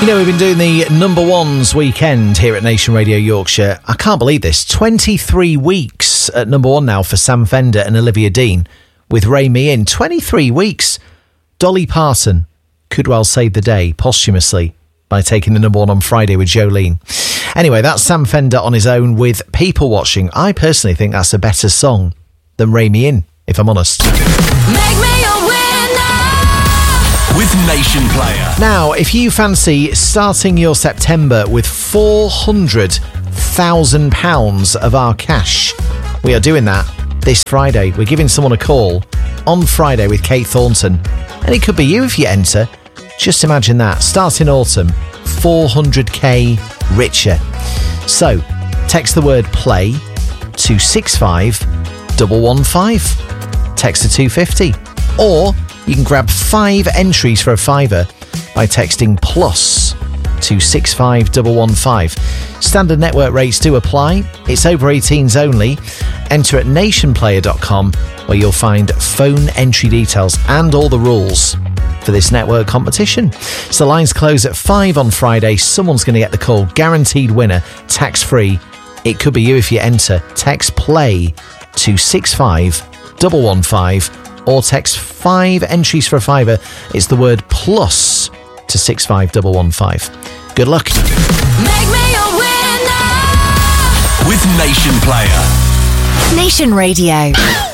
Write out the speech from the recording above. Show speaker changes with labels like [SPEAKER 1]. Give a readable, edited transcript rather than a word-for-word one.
[SPEAKER 1] You know, we've been doing the number ones weekend here at Nation Radio Yorkshire. I can't believe this. 23 weeks at number one now for Sam Fender and Olivia Dean with Ray Me In. 23 weeks. Dolly Parton could well save the day posthumously by taking the number one on Friday with Jolene. Anyway, that's Sam Fender on his own with People Watching. I personally think that's a better song than Ray Me In, if I'm honest.
[SPEAKER 2] Make me a winner
[SPEAKER 3] with Nation Player.
[SPEAKER 1] Now, if you fancy starting your September with £400,000 of our cash, we are doing that this Friday. We're giving someone a call on Friday with Kate Thornton. And it could be you if you enter. Just imagine that. Starting autumn, 400k richer. So, text the word play to 65115. Text to 250. Or you can grab 5 entries for a £5 by texting plus to 65115. Standard network rates do apply. It's over 18s only. Enter at nationplayer.com where you'll find phone entry details and all the rules for this network competition. So the lines close at 5 on Friday. Someone's going to get the call. Guaranteed winner, tax-free. It could be you if you enter. Text play to 65115 or text 5 entries for a £5. It's the word plus to 65115. Good luck.
[SPEAKER 2] Make me a winner
[SPEAKER 3] with Nation Player.
[SPEAKER 4] Nation Radio.